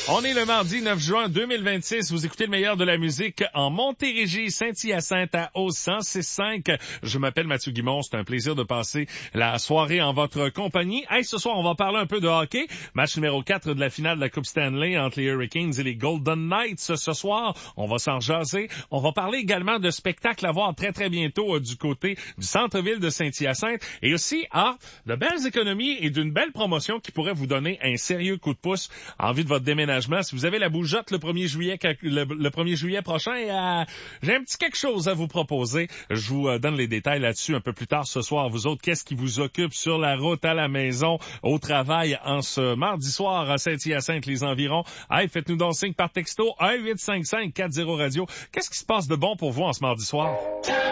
On est le mardi 9 juin 2026. Vous écoutez le meilleur de la musique en Montérégie, Saint-Hyacinthe à au 106.5. Je m'appelle Mathieu Guimond. C'est un plaisir de passer la soirée en votre compagnie. Hey, ce soir, on va parler un peu de hockey. Match numéro 4 de la finale de la Coupe Stanley entre les Hurricanes et les Golden Knights. Ce soir, on va s'en jaser. On va parler également de spectacles à voir très, très bientôt du côté du centre-ville de Saint-Hyacinthe. Et aussi, de belles économies et d'une belle promotion qui pourrait vous donner un sérieux coup de pouce en vue de votre déménagement. Si vous avez la bougeotte le 1er juillet, le 1er juillet prochain, j'ai un petit quelque chose à vous proposer. Je vous donne les détails là-dessus un peu plus tard ce soir. Vous autres, qu'est-ce qui vous occupe sur la route, à la maison, au travail, en ce mardi soir à Saint-Hyacinthe, les environs? Hey, faites-nous donc signe par texto 1-855-40-radio. Qu'est-ce qui se passe de bon pour vous en ce mardi soir?